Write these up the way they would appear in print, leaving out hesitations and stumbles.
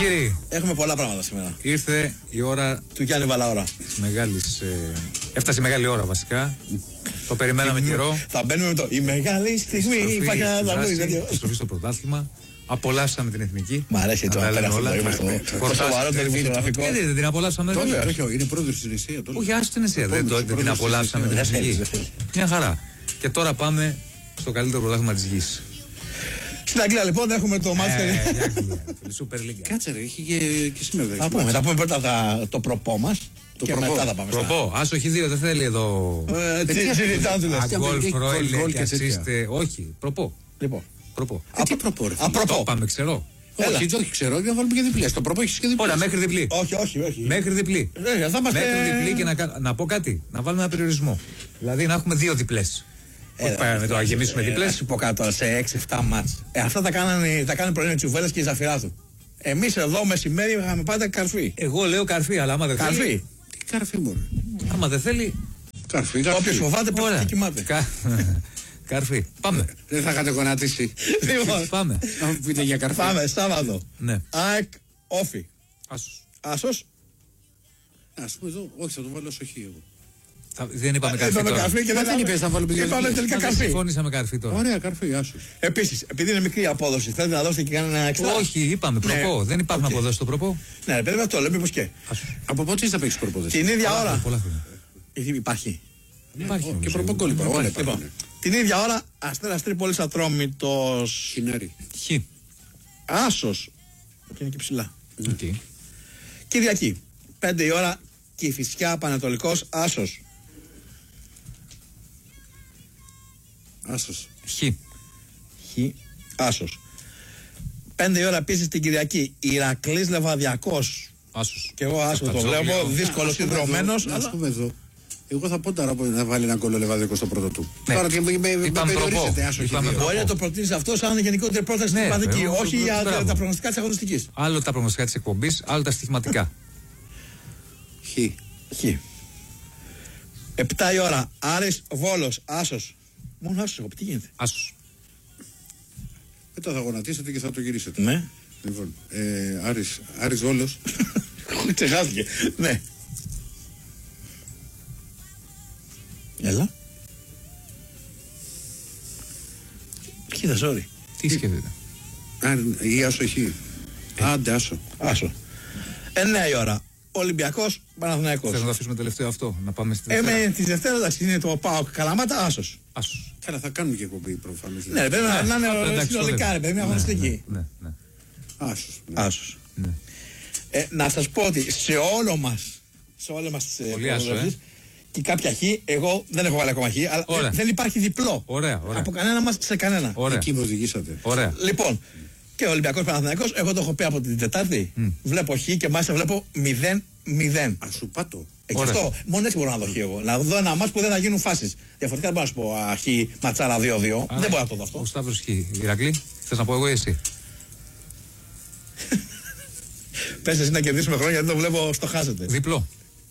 Κύριοι, έχουμε πολλά πράγματα σήμερα. Ήρθε η ώρα του Γιάννη Βαλαώρα. Έφτασε η μεγάλη ώρα βασικά. Το περιμέναμε καιρό. Θα μπαίνουμε με το η μεγάλη στιγμή. Υπάρχει ένα τραγούδι. Επιστροφή στο πρωτάθλημα. Απολαύσαμε την εθνική. Μ' αρέσει το όλα. Το σοβαρό το δημοσιογραφικό. Δεν την απολαύσαμε. Όχι, είναι πρόεδρος της Νησία. Όχι, άστο την Νησία. Δεν την απολαύσαμε την εθνική. Μια χαρά. Και τώρα πάμε στο καλύτερο πρωτάθλημα της γης. Στην Αγγλία λοιπόν έχουμε το μάτσο. Super League. Κάτσε ρε, έχει και σήμερα. Θα πούμε πρώτα το προπό μας. Και μετά θα πάμε. Προπό, άσοχη 2, δεν θέλει εδώ. Γκολ, φρόιλε και ασίστε. Όχι, προπό. Λοιπόν. Προπό. Τι προπό ρε. Το πάμε, ξέρω. Όχι, ξέρω, να βάλουμε και διπλές. Το προπό έχεις και διπλές. Ωραία, μέχρι διπλή. Όχι. Μέχρι διπλή. Μέχρι διπλή και να πω κάτι. Να βάλουμε ένα περιορισμό. Δηλαδή να έχουμε 2 διπλές. Όχι πάμε τώρα, γεμίσουμε διπλές. Σου πω κάτω σε 6-7 μάτς. Αυτά τα κάνανε πρωί οι Τσουβέλλας και η Ζαφυρά του. Εμείς εδώ μεσημέρι είχαμε πάντα καρφί. Εγώ λέω καρφί, αλλά άμα δεν θέλει. Καρφί. Τι καρφί μπορεί. Άμα δεν θέλει. Καρφί. Όποιος φοβάται πρέπει να κοιμάται. Καρφί. Πάμε. Δεν θα είχατε γονατίσει. Πάμε. Να πείτε για καρφί. Πάμε, Σάββατο. Ναι. ΑΕΚ Όφι. Άσος. Ας πούμε εδώ, όχι, θα το βάλω σοχή εγώ. Δεν είπαμε καρφί τώρα. Δεν είπες να βάλουμε δύο. Είπαμε τελικά καρφί. Συμφώνησα με καρφί τώρα. Ωραία, καρφί, άσος. Επίσης, επειδή είναι μικρή απόδοση, θέλετε να δώσετε και κανένα εξτρά. Όχι, είπαμε προπό. Δεν υπάρχουν αποδόσεις στο προπό. Ναι, πρέπει να το λέμε, μήπως και. Από πότε θα παίξεις προπόδες. Την ίδια ώρα. Υπάρχει. Υπάρχει. Και προπόκολλη υπάρχουν. Την ίδια ώρα, Αστέρας Τρίπολης Ατρόμητος. Χινάρι. Χ. Άσος. Και είναι και ψηλά. Okay. Κυριακή. 5 η ώρα. Κηφισιά Πανατολικός Άσος. Άσος. Χ. Άσος. 5 η ώρα επίσης την Κυριακή. Ηρακλής Λεβαδιακός. Άσος. Και εγώ άσο το βλέπω. Δύσκολος και δρομένος. Ας πούμε εδώ. Εγώ θα πω τώρα να βάλει ένα κόλλο Λεβαδιακό στο πρώτο του. Ναι. Τώρα και με περιορίζεται άσο. Μπορεί να το προτείνεις αυτό σαν γενικότερη πρόταση στην Πανατολική. Όχι για τα προγνωστικά της αγωνιστικής. Άλλο τα προγνωστικά της εκπομπής, άλλο τα στοιχηματικά. Χ. 7 η ώρα. Άρης Βόλος. Άσος. Μόνο άσος έχω πει. Τι γίνεται. Άσος. Μετά θα γονατίσετε και θα το γυρίσετε. Ναι. Λοιπόν, Άρης Βόλος. Ξεχάστηκε. Ναι. Έλα. Κοίτα, sorry. Τι σκέφτεται. Ή άσο έχει. Άντε άσο. Άσο. 9 η ώρα. Ολυμπιακός Παναθηναϊκός. Θέλω να το αφήσουμε τελευταίο αυτό. Να πάμε στη Δευτέρα. Με τη Δευτέρα εντάξει είναι το ΠΑΟΚ Καλαμάτα Άσος. Άσος. Καλά, θα κάνουμε και εκπομπή προφανώς. Ναι, πρέπει να είναι συνολικά, ρε παιδί, μια αγωνιστική. Ναι. Άσος. Να σας πω ότι σε όλο μας τις προγραμματικές και κάποια χ, εγώ δεν έχω βάλει ακόμα χ, αλλά δεν υπάρχει διπλό. Ωραία. Από κανένα μας σε κανένα. Εκεί με οδηγήσατε. Ωραία. Λοιπόν, και ο Ολυμπιακός Παναθηναϊκός, εγώ το έχω πει από την Τετάρτη. Βλέπω χ και μάλιστα βλέπω 0-0. Α σου πάτω. Αυτό, μόνο έτσι μπορώ να δω χ εγώ. Να δω ένα μάτς που δεν θα γίνουν φάσεις. Διαφορετικά δεν μπορώ να σου πω χ ματσάρα 2-2. Δεν μπορώ να το δω αυτό. Ο Σταύρος χ. Ηρακλή, θες να πω εγώ ή εσύ. Πες εσύ να κερδίσουμε χρόνια γιατί το βλέπω στο χάσετε. Διπλό.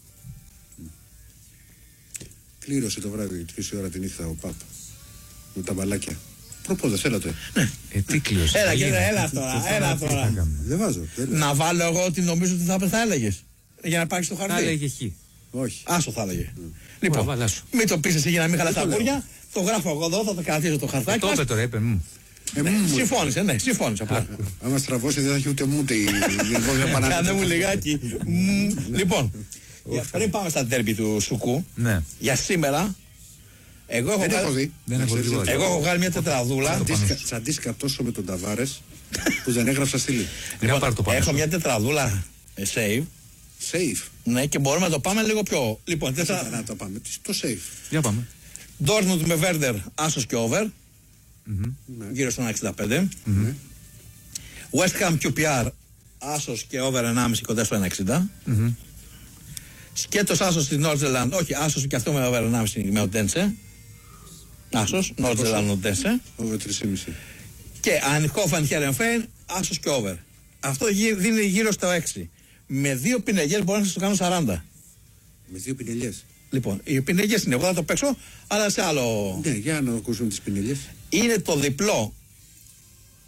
Κλήρωσε το βράδυ 3 ώρα τη νύχτα ο Παπ. Με τα μπαλάκια. Προπόδες, έλατε. Τι κλήρωσε. Έλα τώρα. Δεν βάζω. Να βάλω εγώ ότι νομίζω ότι θα έλεγες. Για να πάρεις το χαρτί. Θα έλεγε χ. Όχι. Άσο θα έλεγε. Λοιπόν, Ωραία, μην το πεις εσύ για να μην χαλάς τα κούρια. Το γράφω εγώ εδώ, θα το κρατήσω το χαρτάκι. Το είπε τώρα, είπε. Συμφώνησε, ναι, συμφώνησε απλά. Άμα στραβώσει δεν θα έχει ούτε μου ούτε η Κάνε μου λιγάκι. Λοιπόν, πριν πάμε στα ντέρμπι του Σουκού, για σήμερα, εγώ έχω βγάλει μια τετραδούλα. Τσαντίστηκα τόσο με τον Ταβάρες που δεν έγραψα στήλη. Έχω μια τετραδούλα save. Safe. Ναι, και μπορούμε να το πάμε λίγο πιο. Λοιπόν, να το πάμε. Το safe. Για πάμε. Ντόρτμουντ με Βέρντερ, άσος και over. Γύρω στον 65. West Ham QPR, άσος και over 1,5 κοντά στο 1,60. Σκέτος άσος στη Νόρτζελαντ, όχι, άσος και αυτό με over 1,5 με ο Ντένσε. Άσος, Νόρτζελαντ ο Ντένσε. Over 3,5. Και Ανιχόφαν Χέρενφέιν, άσος και over. Αυτό δίνει γύρω στο 6. Με 2 πινελιές μπορώ να σας το κάνω 40. Με 2 πινελιές. Λοιπόν, οι πινελιές είναι, εγώ θα το παίξω, αλλά σε άλλο. Ναι, για να ακούσουμε τις πινελιές. Είναι το διπλό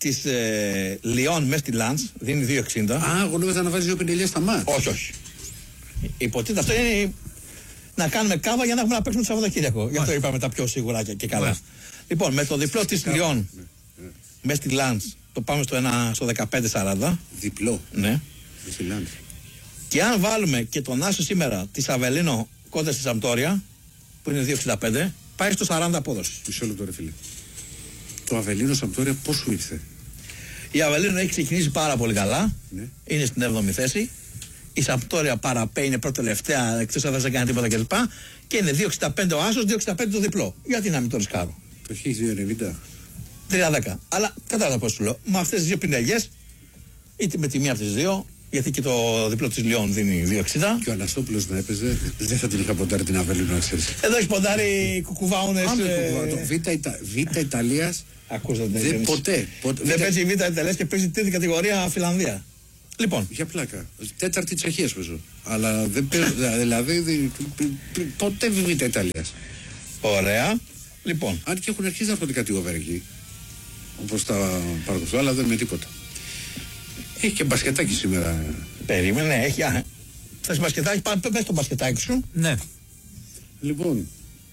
της Λιόν μέσα στη Λαντς δίνει 2,60. Α, εγώ νόμιζα να βάζει 2,50 στα μάτς. Όχι. Υποτίθεται αυτό είναι να κάνουμε κάβα για να έχουμε να παίξουμε το Σαββατοκύριακο. Γι' αυτό είπαμε τα πιο σίγουρα και καλά. Λοιπόν, με το διπλό της Λιόν μέσα στη Λαντς το πάμε στο 15,40. Διπλό. Ναι. Στη Λαντς. Και αν βάλουμε και τον Άσο σήμερα τη Αβελίνο κοντά στη Σαμπτόρια, που είναι 2,65, πάει στο 40 απόδοση. Μισό λεπτό, ρε φίλε. Το Αβελίνο Σαμπτόρια πώς σου ήρθε? Η Αβελίνο έχει ξεκινήσει πάρα πολύ καλά. Ναι. Είναι στην 7η θέση. Η Σαμπτόρια παραπέ είναι πρώτη τελευταία, εκτός αν δεν κάνει τίποτα κλπ. Και είναι 2,65 ο Άσος, 2,65 το διπλό. Γιατί να μην το ρισκάρω. Το έχει 2,90. 3,10. Αλλά κατάλαβα πώς σου λέω. Με αυτές τις δύο πινελιές, είτε με τη μία από τις δύο, γιατί και το διπλό της Λιόν δίνει 2,60. Και ο Αναστόπουλος να έπαιζε, δεν θα την είχα ποντάρει την Αβελίνο, να ξέρεις. Εδώ έχει ποντάρει κουκουβάουνες. Β' Ιταλίας. Ακούσατε. Ποτέ. Δεν παίζει η Β' Ιταλίας και παίζει τρίτη κατηγορία Φιλανδία. Λοιπόν. Για πλάκα. Τέταρτη Τσεχίας παίζω. Αλλά δεν παίζω. Δηλαδή. Ποτέ Β' Ιταλίας. Ωραία. Λοιπόν. Αν και έχουν αρχίσει να έρχονται κάτι over εκεί. Όπως τα παρακολουθώ, αλλά δεν είναι τίποτα. Έχει και μπασκετάκι σήμερα. Περίμενε, έχει. Θες μπασκετάκι, πες το μπασκετάκι σου. Ναι. Λοιπόν.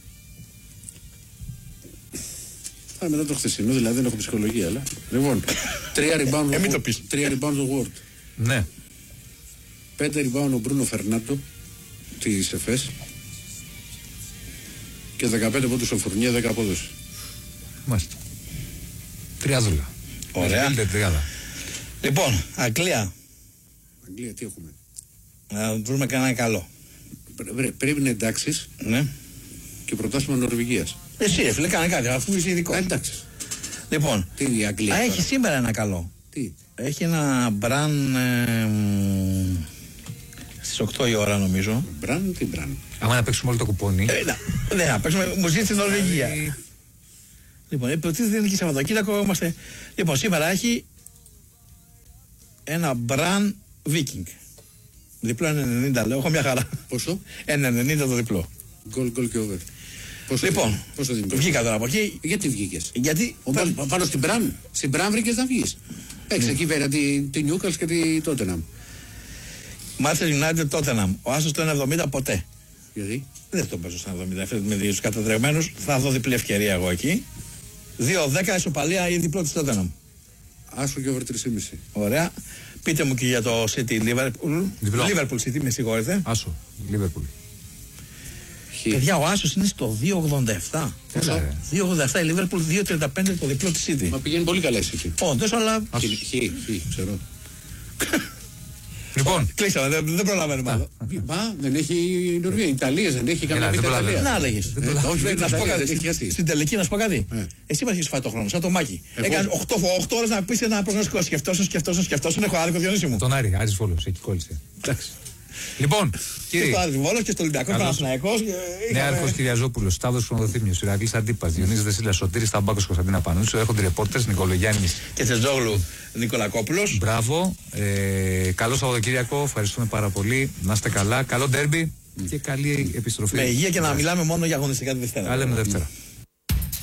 Μετά το χθεσινό, δηλαδή δεν έχω ψυχολογία, αλλά. Λοιπόν. 3 rebound ο Ward. Ναι. 5 rebound ο Μπρούνο Φερνάτο της ΕΦΕΣ. Και 15 πόντους ο Φουρνιέ, 10 απόδοση. Μάλιστα. Τριάδουλα. Ωραία. Λοιπόν, Αγγλία. Αγγλία, τι έχουμε? Να βρούμε κανένα καλό. Πρέπει να εντάξεις. Ναι. Και πρωτάθλημα Νορβηγίας. Εσύ, φίλε, κάνε κάτι, αφού είσαι ειδικό. Εντάξει. Λοιπόν, τι η Αγγλία. Έχει σήμερα ένα καλό. Τι? Έχει ένα μπραν στις 8 η ώρα, νομίζω. Μπραν, τι μπραν? Άμα να παίξουμε όλο το κουπόνι. Ναι, να παίξουμε. Μου ζήτησε στην Νορβηγία. Λοιπόν, υποτίθεται είναι και Σαββατοκύριακο. Λοιπόν, σήμερα έχει ένα μπραν Viking. Διπλό 1,90 λέω, έχω μια χαρά. Πόσο? 1,90 το διπλό. Γκολ και over. Λοιπόν, βγήκα τώρα από εκεί. Γιατί βγήκες? Γιατί. Πάνω στην Μπραν. Στην Μπραν βρήκες να βγεις. Παίξε εκεί πέρα την Νιούκαλς και τη Τότεναμ. Manchester United Tottenham. Ο άσος το 1,70 ποτέ. Γιατί? Δεν το παίζω στα 70. Με δύο κατατρεγμένους. Θα δω διπλή ευκαιρία εγώ εκεί. 2-10 ισοπαλία ή διπλό της Tottenham. Άσο και over 3,5. Ωραία. Πείτε μου και για το City Liverpool. Liverpool City, με συγχωρείτε. Άσο, Liverpool. Παιδιά, ο Άσος είναι στο 2,87. 2,87 η Liverpool, 2,35 το διπλό της City. Μα πηγαίνει πολύ καλά η City. Όντως, αλλά. Χ, ξέρω. Λοιπόν, κλείσαμε, δεν προλαβαίνουμε άλλο. Μα δεν έχει η Νορβηγία, η Ιταλία δεν έχει καμία Ιταλία. Να λέγεις. Να σου πω κάτι. Στην τελική να σου πω κάτι. Εσύ μας έχεις φάει το χρόνο, σαν το Μάκη. Έκανες 8 ώρες να πεις ένα προγνωστικό. Σκεφτόσουν, έχω άδικο Διονύση μου. Τον Άρη, Άρης Βόλος, εκεί κόλλησε. Εντάξει. Λοιπόν, κύριε. Και στο Άρης Βόλος και στο Ολυμπιακό Παναθηναϊκός. Νέαρχος Κυριαζόπουλος, Σταύρος Χρονοδοθύμιος, Ηρακλής Αντίπας, Διονύσης Δεσίλας, Σωτήρης Ταμπάκος, Κωνσταντίνα Πανούτσο, έχονται ρεπόρτερς Νικολογιάννης και Τσεζόγλου Νικολακόπουλος. Μπράβο. Καλό Σαββατοκύριακο, ευχαριστούμε πάρα πολύ. Να είστε καλά. Καλό ντέρμπι και καλή επιστροφή. Με υγεία και να μιλάμε μόνο για αγωνιστικά τη Δευτέρα. Τα λέμε Δευτέρα.